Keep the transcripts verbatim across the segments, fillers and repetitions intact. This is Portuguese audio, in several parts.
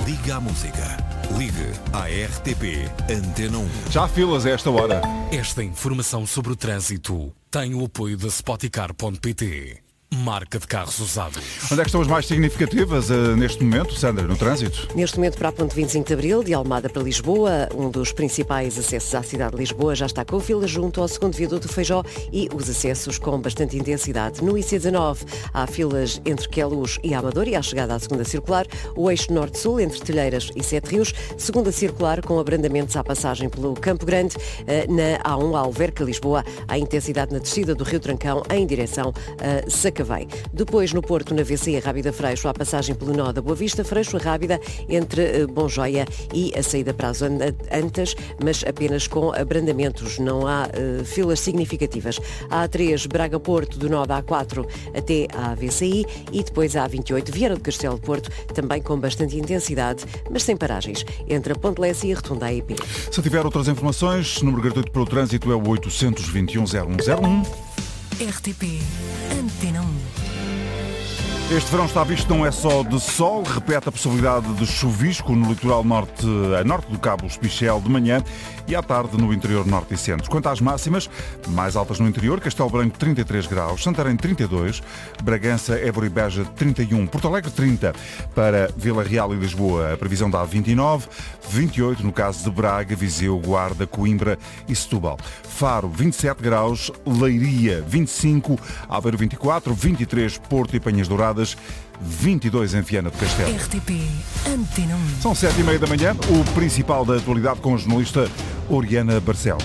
Liga à música. Ligue à R T P Antena um. Já há filas a esta hora. Esta informação sobre o trânsito tem o apoio da Spoticar ponto pt. Marca de carros usados. Onde é que estão as mais significativas uh, neste momento, Sandra, no trânsito? Neste momento para a ponte vinte e cinco de Abril, de Almada para Lisboa, um dos principais acessos à cidade de Lisboa já está com fila junto ao segundo viaduto do Feijó e os acessos com bastante intensidade. No I C dezanove há filas entre Queluz e Amador e à chegada à segunda circular, o eixo norte-sul entre Telheiras e Sete Rios, segunda circular com abrandamentos à passagem pelo Campo Grande, na A um Alverca Lisboa, há intensidade na descida do Rio Trancão em direção a Sacavém. Depois, no Porto, na V C Rábida Freixo, há passagem pelo nó da Boa Vista, Freixo a Rábida, entre Bom Joia e a saída para a zona Antas, mas apenas com abrandamentos, não há uh, filas significativas. A A três, Braga-Porto, do nó da A quatro até à V C I e depois a A vinte e oito, Vieira do Castelo de Porto, também com bastante intensidade, mas sem paragens, entre a Ponte Lessa e a Rotunda A I P. Se tiver outras informações, número gratuito para o trânsito é o oito vinte e um zero um zero um. R T P Antena um. Este verão está visto não é só de sol, repete a possibilidade de chuvisco no litoral norte, a norte do Cabo Espichel de manhã e à tarde no interior norte e centro. Quanto às máximas, mais altas no interior, Castelo Branco trinta e três graus, Santarém trinta e dois, Bragança, Évora e Beja trinta e um, Porto Alegre trinta, para Vila Real e Lisboa a previsão dá vinte e nove, vinte e oito no caso de Braga, Viseu, Guarda, Coimbra e Setúbal. Faro vinte e sete graus, Leiria vinte e cinco, Aveiro vinte e quatro, vinte e três Porto e Penhas Douradas, vinte e dois em Viana do Castelo. R T P Antena um. São sete e meia da manhã, o principal da atualidade com a jornalista Oriana Barcelos.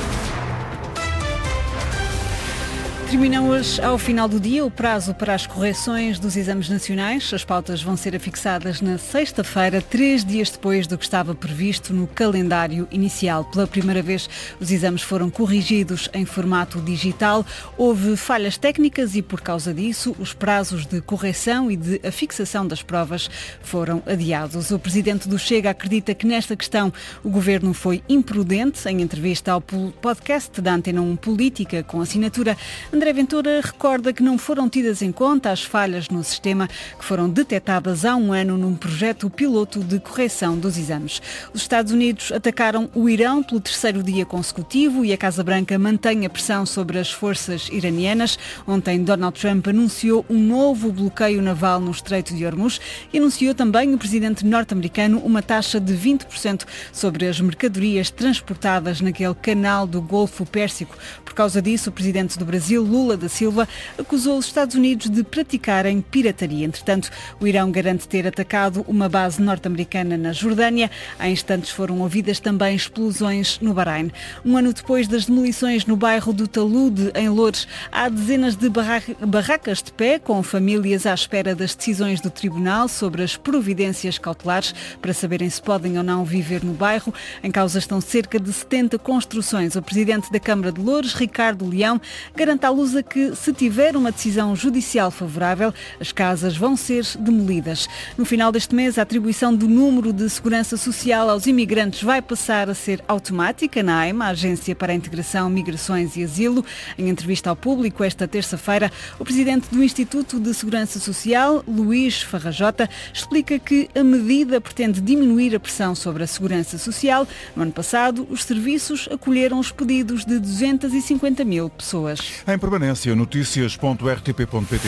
Termina hoje, ao final do dia, o prazo para as correções dos exames nacionais. As pautas vão ser afixadas na sexta-feira, três dias depois do que estava previsto no calendário inicial. Pela primeira vez, os exames foram corrigidos em formato digital. Houve falhas técnicas e, por causa disso, os prazos de correção e de afixação das provas foram adiados. O presidente do Chega acredita que nesta questão o governo foi imprudente. Em entrevista ao podcast da Antena um Política, com assinatura, André Ventura recorda que não foram tidas em conta as falhas no sistema que foram detectadas há um ano num projeto piloto de correção dos exames. Os Estados Unidos atacaram o Irão pelo terceiro dia consecutivo e a Casa Branca mantém a pressão sobre as forças iranianas. Ontem, Donald Trump anunciou um novo bloqueio naval no Estreito de Hormuz e anunciou também o presidente norte-americano uma taxa de vinte por cento sobre as mercadorias transportadas naquele canal do Golfo Pérsico. Por causa disso, o presidente do Brasil, Lula da Silva, acusou os Estados Unidos de praticarem pirataria. Entretanto, o Irão garante ter atacado uma base norte-americana na Jordânia. Há instantes foram ouvidas também explosões no Bahrein. Um ano depois das demolições no bairro do Talude, em Loures, há dezenas de barracas de pé, com famílias à espera das decisões do tribunal sobre as providências cautelares para saberem se podem ou não viver no bairro. Em causa estão cerca de setenta construções. O presidente da Câmara de Loures, Ricardo Leão, garante à Lusa que, se tiver uma decisão judicial favorável, as casas vão ser demolidas. No final deste mês, a atribuição do número de segurança social aos imigrantes vai passar a ser automática na A I M, a Agência para a Integração, Migrações e Asilo. Em entrevista ao público esta terça-feira, o presidente do Instituto de Segurança Social, Luís Farrajota, explica que a medida pretende diminuir a pressão sobre a segurança social. No ano passado, os serviços acolheram os pedidos de duzentas e cinquenta mil pessoas. Em permanência, notícias ponto r t p ponto p t.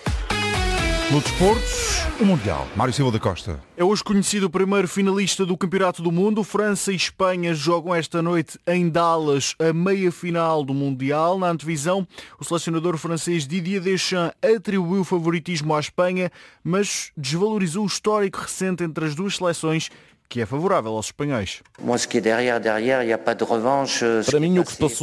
No desportos, o Mundial. Mário Silva da Costa. É hoje conhecido o primeiro finalista do Campeonato do Mundo. França e Espanha jogam esta noite em Dallas a meia-final do Mundial. Na antevisão, o selecionador francês Didier Deschamps atribuiu favoritismo à Espanha, mas desvalorizou o histórico recente entre as duas seleções, que é favorável aos espanhóis. Para mim, o que se passou